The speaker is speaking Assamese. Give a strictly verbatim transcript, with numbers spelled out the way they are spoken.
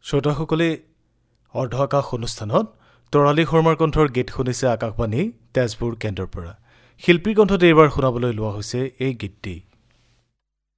শ্ৰোতাসকলে অৰ্ধ আকাশ অনুষ্ঠানত তৰালী শৰ্মাৰ কণ্ঠৰ গীত শুনিছে আকাশবাণী তেজপুৰ কেন্দ্ৰৰ পৰা। শিল্পীৰ কণ্ঠত এইবাৰ শুনাবলৈ লোৱা হৈছে এই গীতটি।